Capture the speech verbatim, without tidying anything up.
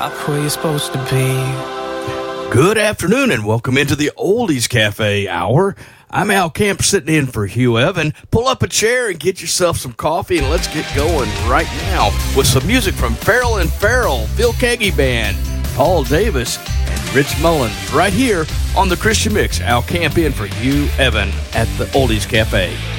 stop where you're supposed to be. Good afternoon and welcome into the Oldies Cafe Hour. I'm Al Kemp sitting in for Hugh Evan. Pull up a chair and get yourself some coffee and let's get going right now with some music from Farrell and Farrell, Phil Kagi Band, Paul Davis, and Rich Mullins right here on the Christian Mix. Al Kemp in for Hugh Evan at the Oldies Cafe.